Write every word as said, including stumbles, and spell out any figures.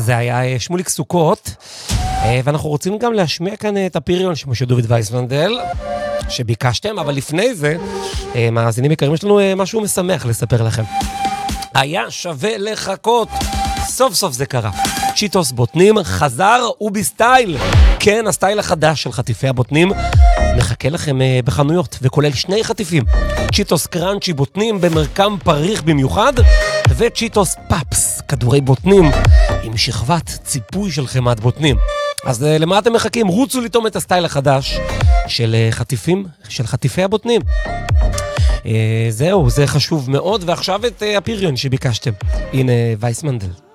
זה היה שמוליק סוכות, ואנחנו רוצים גם להשמיע כאן את הפיריון של משה דוד וייסמנדל, שביקשתם, אבל לפני זה, מאזינים יקרים, יש לנו משהו משמח לספר לכם. היה שווה לחכות, סוף סוף זה קרה. צ'יטוס בוטנים חזר ובסטייל. כן, הסטייל החדש של חטיפי הבוטנים מחכה לכם בחנויות, וכולל שני חטיפים. צ'יטוס קראנצ'י בוטנים במרקם פריך במיוחד, וצ'יטוס פאפס, כדורי בוטנים עם שכבת ציפוי של חמת בוטנים. אז למה אתם מחכים? רוצו לטום את הסטייל החדש של חטיפים, של חטיפי הבוטנים. זהו, זה חשוב מאוד, ועכשיו את הפיריון שביקשתם. הנה וייסמנדל.